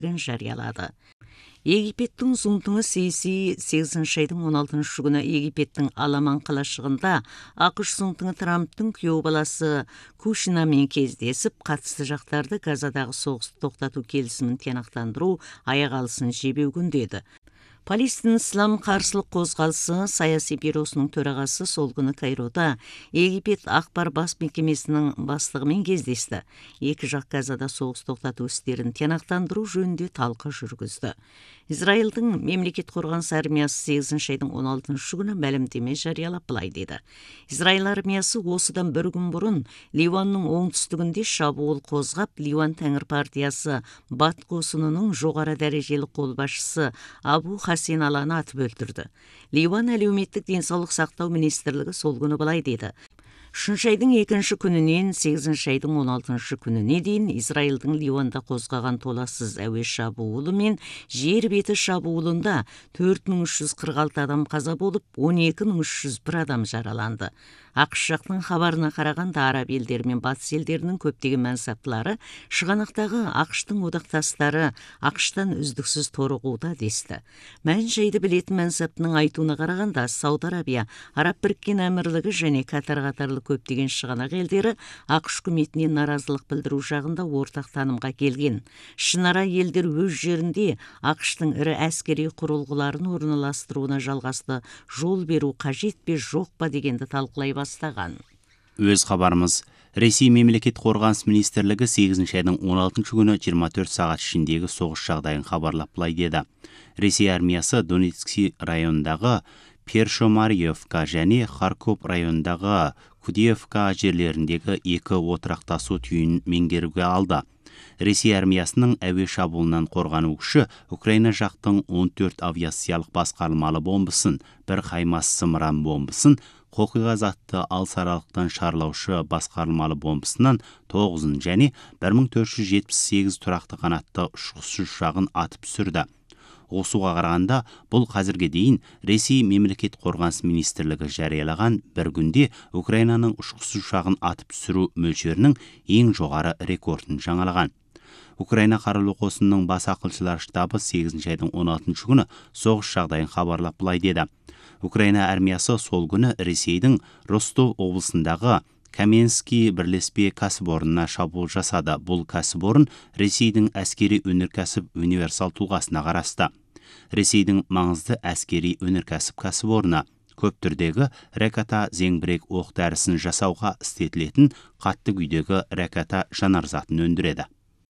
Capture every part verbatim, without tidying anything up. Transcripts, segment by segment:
жариялады. Египеттің зұлтыңы Сиси сегізінші айдың он алтыншы күні Египеттің Аламан қалашығында ақш зұлтыңы Трамптың күйеу баласы Кушинамен кездесіп, қатысты жақтарды Газадағы соғысты тоқтату келісімін тиянақтандыру аяқ алысын жебеу күндеді. Палестин ислам қарсылық қозғалысы саяси бюросының төрағасы сол күні Кайрода Египет ақпар бас мекемесінің бастығымен кездесті. Екі жақ Газада соғыс тоқтату істерін тиянақтандыру жөнінде талқы жүргізді. Израильдің мемлекет қорғаныс армиясы сегізінші айдың он алтыншы күні мәлімдеме жариялап былай деді. Израиль армиясы осыдан бір күн бұрын Ливанның оңтүстігінде шабуыл қозғап, Ливан Тәңір партиясы Бат қосынының жоғары дәрежелі қолбасшысы Абу Хасен Аланы атып өлтірді. Ливан әлеуметтік денсаулық сақтау министрлігі сол күні былай деді. Үшінші айдың екінші күнінен сегізінші айдың он алтыншы күніне дейін Израильдің Ливанда қозғаған толассыз әуе шабуылы мен жер беті шабуылында төрт мың үш жүз қырық алты адам қаза болып, он екі мың үш жүз бір адам жараланды. ақш жақтың хабарына қарағанда араб елдері мен батыс елдерінің көптеген мәнсаптылары шығанақтағы ақштың одақтастары ақштан үздіксіз торығуда десті. Мән-жайды білетін мәнсаптының айтуына қарағанда Сауд Арабия, Араб Біріккен Әмірлігі және Катар қатарлы көптеген шығанақ елдері ақш үкіметіне наразылық білдіру жағында ортақ танымға келген. Шынара елдер өз жерінде ақштың ірі әскери құрылғыларын орналастыруына жалғасты жол беру қажет пе жоқ па дегенді талқылай бастаған. Өз хабарымыз. Ресей мемлекет қорғаныс министрлігі сегізінші айдың он алтыншы күні жиырма төрт сағат ішіндегі соғыс жағдайын хабарлап былай деді. Ресей армиясы Донецк районындағы Першомарьевка және Харков районындағы Кудеевка жерлеріндегі екі отырақтасу түйінін меңгеруге алды. Ресей армиясының әуе шабуылынан қорғану күші Украина жақтың он төрт авиациялық басқармалы бомбысын, бір қаймас зымыран бомбысын, қоқиға затты алыс аралықтан шарлаушы басқармалы бомбысынан тоғызын және бір мың төрт жүз жетпіс сегіз тұрақты қанатты ұшқыш ұшағын атып түсірді. Осыға қарағанда бұл қазірге дейін Ресей мемлекет қорғаныс министрлігі жариялаған бір күнде Украинаның ұшқыш ұшағын атып түсіру мөлшерінің ең жоғары рекордын жаңалаған. Украина қарулы қосынының бас ақылшылар штабы сегізінші айдың он алтыншы күні соғыс жағдайын хабарлап былай деді. Украина армиясы сол күні Ресейдің Ростов облысындағы Каменский бірлеспе кәсіпорнына шабуыл жасады. Бұл кәсіпорын Ресейдің әскери өнеркәсіп универсал тұлғасына қарасты. Ресейдің маңызды әскери өнеркәсіп кәсіпорны көп түрдегі ракета зеңбірек оқ дәрісін жасауға істетілетін қатты күйдегі ракета жанарзатын өндіреді.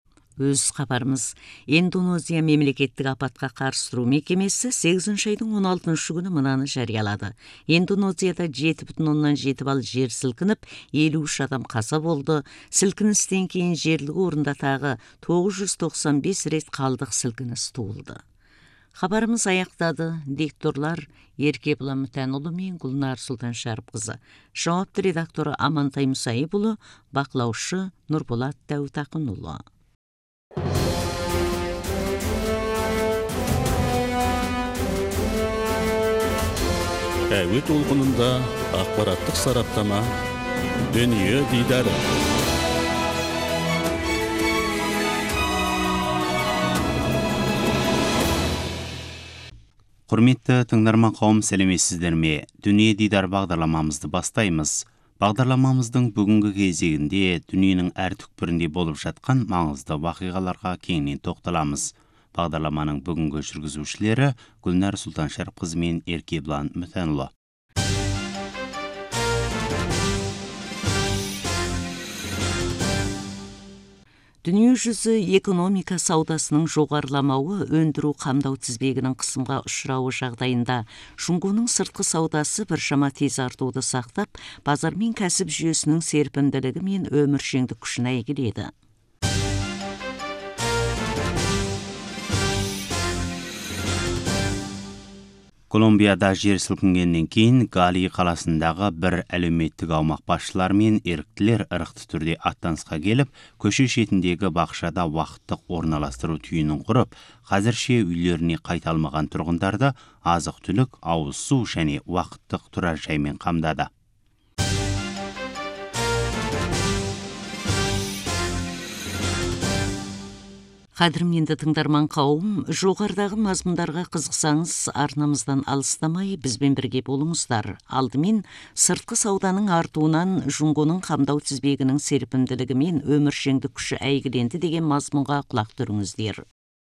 Өз хабарымыз. Индонезия мемлекеттік апатқа қарсы тұру мекемесі сегізінші айдың он алтыншы күні мынаны жариялады. Индонезияда жеті бүтін оннан жеті балл жер сілкініп, елу үш адам қаза болды. Сілкіністен кейін жерлік орында тағы тоғыз жүз тоқсан бес рет қалдық сілкініс туылды. Хабарымыз аяқтады. Дикторлар Еркебұлы Мүтәнұлы мен Гүлнар Сұлтан Шәріпқызы. Жауапты редакторы Амантай Мұсайыпұлы, бақылаушы Нұрболат Дәутақынұлы. Әуе толқынында ақпараттық сараптама, дүние дидары. Құрметті тыңдарман қауым, сәлеметсіздер ме? Дүние дидар бағдарламамызды бастаймыз. Бағдарламамыздың бүгінгі кезегінде дүниенің әр түкпірінде болып жатқан маңызды вақиғаларға кеңінен тоқталамыз. Бағдарламаның бүгінгі жүргізушілері Гүлнар Сұлтан Шәріпқызы мен Еркебұлан Мүтәнұлы. Дүниежүзі экономика саудасының жоғарыламауы өндіру қамдау тізбегінің қысымға ұшырауы жағдайында жұңғының сыртқы саудасы біршама тез артуды сақтап, базар мен кәсіп жүйесінің серпімділігі мен өміршеңдік күшін әйгіледі. Колумбияда жер сілкінгеннен кейін Гали қаласындағы бір әлеуметтік аумақ басшылары мен еріктілер ырықты түрде аттанысқа келіп, көше шетіндегі бақшада уақыттық орналастыру түйінін құрып, қазірше үйлеріне қайта алмаған тұрғындарды азық-түлік, ауыз су және уақыттық тұрар жаймен қамдады. Қадірменді тыңдарман қауым, жоғарыдағы мазмұндарға қызықсаңыз, арнамыздан алыстамай бізбен бірге болыңыздар. Алдымен сыртқы сауданың артуынан жұңғоның қамдау тізбегінің серпімділігімен өміршеңдік күші әйгіленді деген мазмұнға құлақ түріңіздер.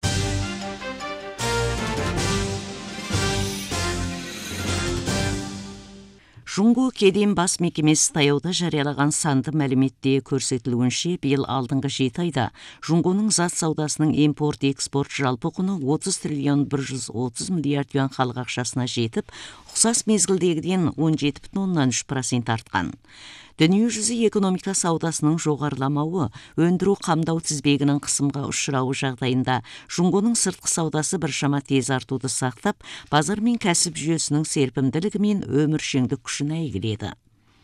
Жұңго кеден бас мекемесі таяуда жариялаған санды мәліметте көрсетілуінше, биыл алдыңғы жеті айда жұңғоның зат саудасының импорт-экспорт жалпы құны отыз триллион бір жүз отыз миллиард юан халық ақшасына жетіп, ұқсас мезгілдегіден он жеті бүтін оннан үш процент артқан. Дүниежүзі экономика саудасының жоғарыламауы, өндіру қамдау тізбегінің қысымға ұшырауы жағдайында жұңғоның сыртқы саудасы біршама тез артуды сақтап, базар мен кәсіп жүйесінің серпімділігі мен өміршеңдік күшін әйгіледі.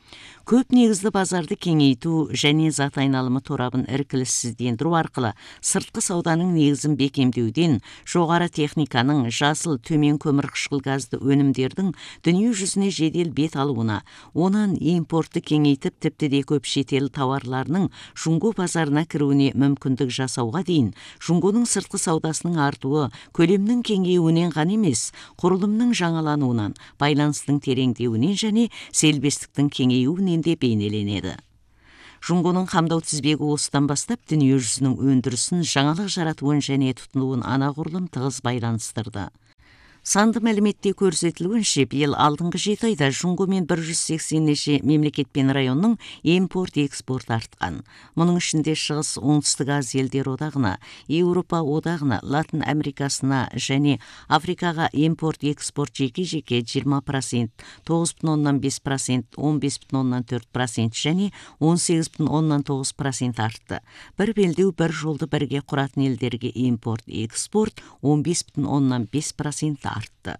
Көп негізді базарды кеңейту және зат айналымы торабын іркіліссіздендіру арқылы сыртқы сауданың негізін бекемдеуден жоғары техниканың, жасыл, төмен көмірқышқыл газды өнімдердің дүние жүзіне жедел бет алуына, онан импортты кеңейтіп тіпті де көп шетел тауарларының жұңго базарына кіруіне мүмкіндік жасауға дейін жұңгоның сыртқы саудасының артуы көлемнің кеңеюінен ғана емес, құрылымның жаңалануынан, байланыстың тереңдеуінен және селбестіктің кеңеюінен де бейнеленеді. Жұңғоның қамдау тізбегі осыдан бастап дүние жүзінің өндірісін, жаңалық жаратуын және тұтынуын анағұрлым тығыз байланыстырды. Санды мәліметте көрсетілуінше, биыл алдыңғы жеті айда жұңғомен бір жүз сексен неше мемлекет пен районның импорт-экспорт артқан. Мұның ішінде Шығыс Оңтүстік Азия елдер одағына, Еуропа одағына, Латын Америкасына және Африкаға импорт-экспорт жеке-жеке жиырма процент, тоғыз бүтін оннан бес процент, он бес бүтін оннан төрт процент және он сегіз бүтін оннан тоғыз процент артты. Бір белдеу бір жолды бірге құратын елдерге импорт-экспорт он бес бүтін оннан бес процент артты.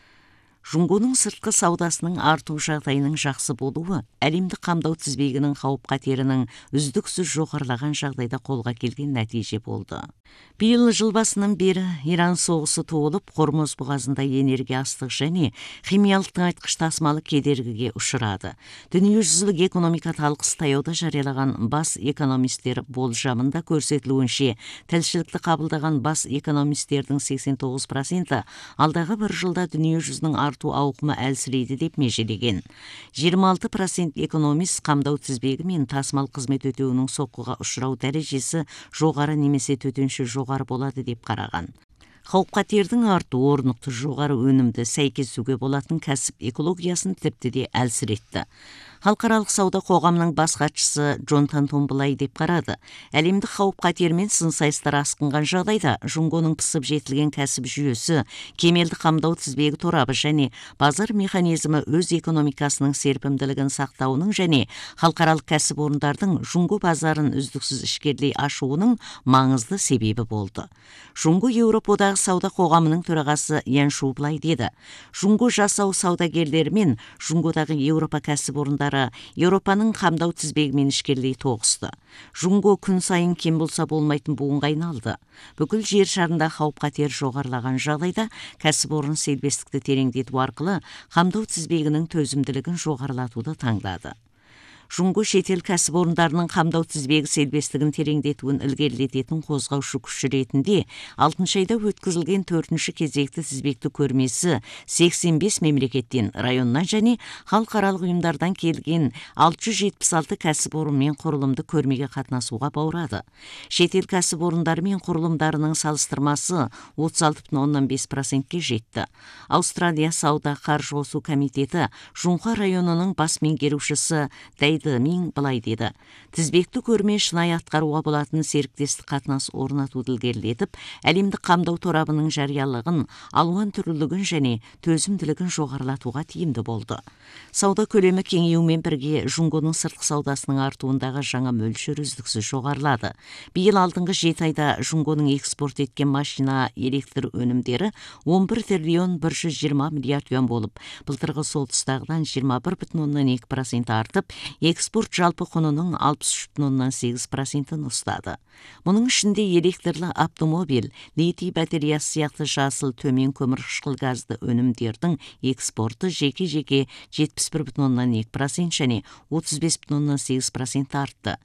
Жұңғоның сыртқы саудасының арту жағдайының жақсы болуы, әлемдік қамдау тізбегінің қауіп-қатерінің үздіксіз жоғарылаған жағдайда қолға келген нәтиже болды. Биыл жыл басынан бері Иран соғысы туылып, Хормоз бұғазында энергия астық және химиялық тыңайтқыш тасымалы кедергіге ұшырады. Дүниежүзілік экономика талқысы таяуда жариялаған бас экономистер болжамында көрсетілуінше, тілшілікті қабылдаған бас экономистердің сексен тоғыз проценті алдағы бір жылда дүние жүзінің арту ауқымы әлсірейді деп межелеген. жиырма алты процент экономист қамдау тізбегі мен тасымал қызмет өтеуінің соққыға ұшырау дәрежесі жоғары немесе төтенше жоғары болады деп қараған. Қауіп-қатердің арту орнықты жоғары өнімді сәйкесуге болатын кәсіп экологиясын тіпті де әлсіретті. Халықаралық сауда қоғамының бас хатшысы Джонатан Том былай деп қарады. Әлемдік қауіп-қатермен сын сайыстар асқынған жағдайда жұңғоның пысып жетілген кәсіп жүйесі, кемелді қамдау тізбегі торабы және базар механизмі өз экономикасының серпімділігін сақтауының және халықаралық кәсіпорындардың жұңго базарын үздіксіз ішкерлей ашуының маңызды себебі болды. Жұңго Еуропа одағы сауда қоғамының төрағасы Ян Шу былай деді. Жұңго жасау саудагерлері мен жұңгодағы Еуропа кәсіпорындары Еуропаның қамдау тізбегімен ішкерлей тоғысты. Жұңго күн сайын кем болса болмайтын буынға айналды. Бүкіл жер шарында қауіп-қатер жоғарылаған жағдайда кәсіпорын селбестікті тереңдету арқылы қамдау тізбегінің төзімділігін жоғарылатуды таңдады. Жұңго шетел кәсіпорындарының қамдау тізбегі селбестігін тереңдетуін ілгерілететін қозғаушы күш ретінде алтыншы айда өткізілген төртінші кезекті тізбекті көрмесі сексен бес мемлекеттен, районнан және халықаралық ұйымдардан келген алты жүз жетпіс алты кәсіпорын мен құрылымды көрмеге қатынасуға баурады. Шетел кәсіпорындары мен құрылымдарының салыстырмасы отыз алты бүтін оннан бес процентке жетті. Аустралия сауда қаржы осу комитеті Жұңға районының бас меңгерушісі Мин былай деді. Тізбекті көрме шынайы атқаруға болатын серіктестік қатынас орнатуды ілгерілетіп, әлемдік қамдау торабының жариялығын, алуан түрлілігін және төзімділігін жоғарылатуға тиімді болды. Сауда көлемі кеңеюмен бірге жұңғоның сыртқы саудасының артуындағы жаңа мөлшер үздіксіз жоғарылады. Биыл алдыңғы жеті айда жұңғоның экспорт еткен машина, электр өнімдері он бір триллион бір жүз жиырма миллиард юан болып, былтырғы сол тұстағыдан жиырма бір бүтін оннан екі процент артып, экспорт жалпы құнының алпыс үш бүтін оннан сегіз процентін ұстады. Мұның ішінде электрлі автомобиль, литий батареясы сияқты жасыл, төмен көмірқышқыл газды өнімдердің экспорты жеке-жеке жетпіс бір бүтін оннан екі процент және отыз бес бүтін оннан сегіз процент артты.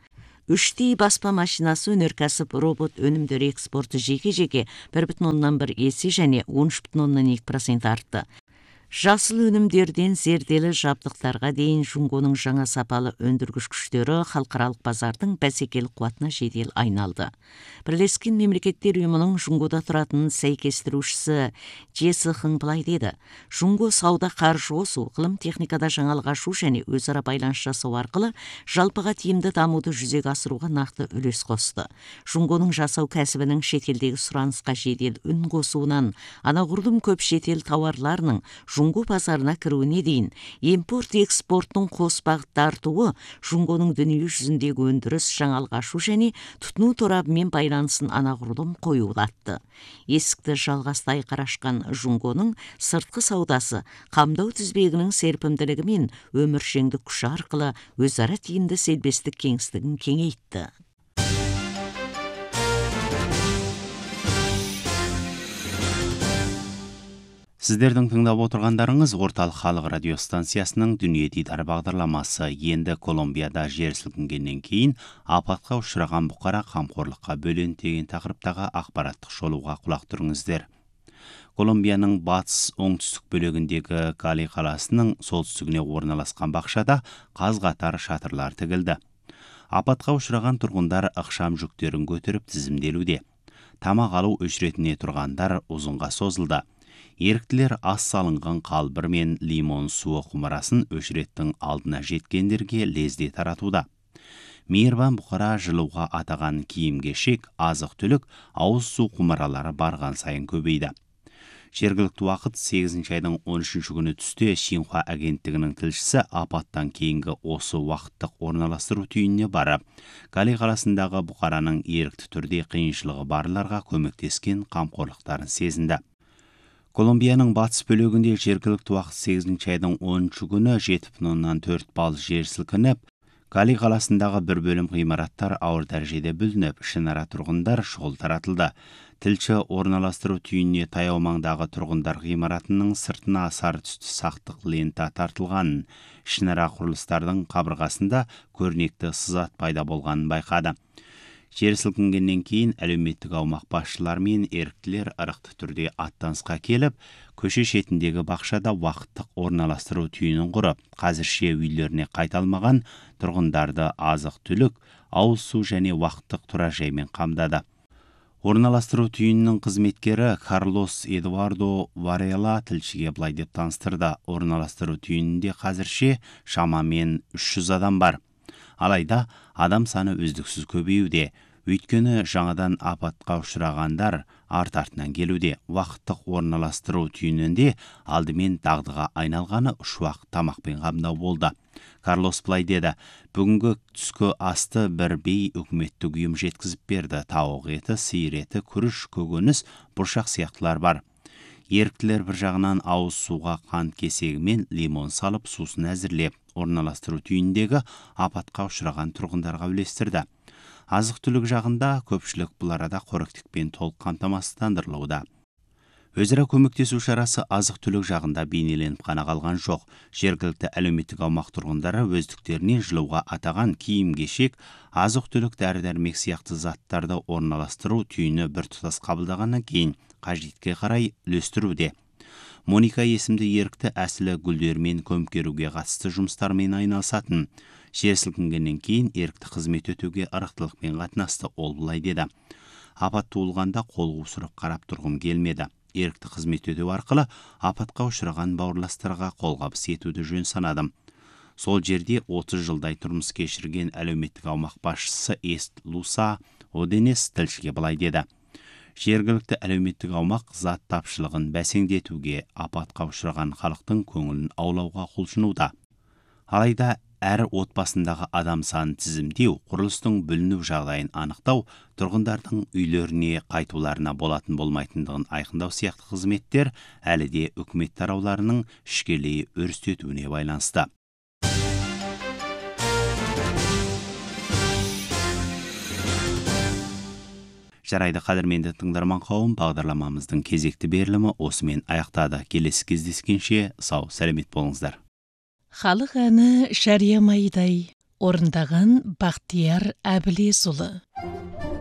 үчтей баспа машинасы, өнеркәсіп, робот өнімдері экспорты жеке-жеке бір бүтін оннан бір есе және он үч бүтін оннан екі процент артты. Жасыл өнімдерден зерделі жабдықтарға дейін Жунгоның жаңа сапалы өндіргіш күштері халықаралық базардың бәсекелік қуатына жедел айналды. Бірлескен мемлекеттер ұйымының Жунгода тұратын сәйкестірушісі Джесі Хың былай деді: Жунго сауда, қаржы осу, ғылым техникада жаңалық ашу және өзара байланыс жасау арқылы жалпыға тиімді дамуды жүзеге асыруға нақты үлес қосты. Жунгоның жасау кәсібінің шетелдегі сұранысқа жедел үн қосуынан анағұрлым көп шетел тауарларының Жунго базарына кіруіне дейін импорт экспортының қос бағытты артуы Жунгоның дүние жүзіндегі өндіріс, жаңалық ашу және тұтыну торабымен байланысын анағұрлым қоюлатты. Есікті жалғастай қарашқан Жунгоның сыртқы саудасы қамдау тізбегінің серпімділігі мен өміршеңдік күші арқылы өзара тиімді селбестік кеңістігін кеңейтті. Сіздердің тыңдап отырғандарыңыз орталық халық радиостанциясының дүние дидар бағдарламасы. Енді Колумбияда жер сілкінгеннен кейін апатқа ұшыраған бұқара қамқорлыққа бөлен деген тақырыптағы ақпараттық шолуға құлақ түріңіздер. Колумбияның батыс оңтүстік бөлігіндегі Кали қаласының солтүстігіне орналасқан бақшада қаз-қатар шатырлар тігілді. Апатқа ұшыраған тұрғындар ықшам жүктерін көтеріп тізімделуде. Тамақ алу үжретіне тұрғандар ұзынға созылды. Еріктілер ас салынған қалбыр мен лимон суы құмырасын өшіреттің алдына жеткендерге лезде таратуда. Мейірбан бұқара жылуға атаған киім-кешек, азық-түлік, ауыз су құмыралары барған сайын көбейді. Жергілікті уақыт сегізінші айдың он үшінші күні түсте Шинхуа агенттігінің тілшісі апаттан кейінгі осы уақыттық орналастыру түйініне барып, Кали қаласындағы бұқараның ерікті түрде қиыншылығы барларға көмектескен қамқорлықтарын сезінді. Колумбияның батыс бөлігінде жергілікті уақыт сегізінші айдың оныншы күні жеті бүтін оннан төрт балл жер сілкініп, Кали қаласындағы бір бөлім ғимараттар ауыр дәрежеде бүлініп, ішінара тұрғындар шұғыл таратылды. Тілші орналастыру түйініне таяу маңдағы тұрғындар ғимаратының сыртына сары түсті сақтық лента тартылғанын, ішінара құрылыстардың қабырғасында көрнекті сызат пайда болғанын байқады. Жер сілкінгеннен кейін әлеуметтік аумақ басшылары мен еріктілер ырықты түрде аттанысқа келіп, көше шетіндегі бақшада уақыттық орналастыру түйінін құрып, қазірше үйлеріне қайталмаған тұрғындарды азық-түлік, ауыз су және уақыттық тұражаймен қамдады. Орналастыру түйінінің қызметкері Карлос Эдуардо Варела тілшіге былай деп таныстырды: орналастыру түйінінде қазірше шамамен үш жүз адам бар. Алайда адам саны үздіксіз көбеюде. Өйткені жаңадан апатқа ұшырағандар арт-артынан келуде. Уақыттық орналастыру түйінінде алдымен дағдыға айналғаны ұшуақ тамақпен қамдау болды. Карлос былай деді: бүгінгі түскі асты бір бей үкіметтік ұйым жеткізіп берді. Тауық еті, сиыр еті, күріш, көкөніс, бұршақ сияқтылар бар. Еріктілер бір жағынан ауыз суға қант кесегі мен лимон салып, сусын әзірлеп, орналастыру түйіндегі апатқа ұшыраған тұрғындарға үлестірді. Азық-түлік жағында көпшілік бұл арада қоректікпен толық қамтамасыздандырылуда. Өзара көмектесу шарасы азық-түлік жағында бейнеленіп қана қалған жоқ. Жергілікті әлеуметтік аумақ тұрғындары өздіктерінен жылуға атаған киім-кешек, азық-түлік, дәрі-дәрмек сияқты заттарды орналастыру түйіні біртұтас қабылдағаннан кейін қажетке қарай үлестіруде. Моника есімді ерікті әсілі гүлдермен көмкеруге қатысты жұмыстармен айналысатын. Жер сілкінгеннен кейін ерікті қызмет өтуге ырықтылықпен қатынасты. Ол былай деді: апат туылғанда қол қусырып қарап тұрғым келмеді. Ерікті қызмет өту арқылы апатқа ұшыраған бауырластарға қолғабыс етуді жөн санадым. Сол жерде отыз жылдай тұрмыс кешірген әлеуметтік аумақ басшысы Эст Луса Оденес тілшіге былай деді: жергілікті әлеуметтік аумақ зат тапшылығын бәсеңдетуге, апатқа ұшыраған халықтың көңілін аулауға құлшынуда. Алайда әр отбасындағы адам санын тізімдеу, құрылыстың бүліну жағдайын анықтау, тұрғындардың үйлеріне қайтуларына болатын болмайтындығын айқындау сияқты қызметтер әлі де үкімет тарауларының ішкелей өрістетуіне байланысты. Жарайды, қадірменді тыңдарман қауым, бағдарламамыздың кезекті берілімі осымен аяқтады. Келесі кездескенше сау, сәлемет болыңыздар. Халық әні Шәрия майдай орындаған Бақтияр Әбілесұлы.